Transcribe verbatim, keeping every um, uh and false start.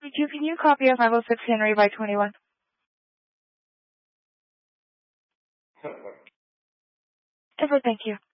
You can you copy of five oh six Henry by twenty-one? Ever, thank you.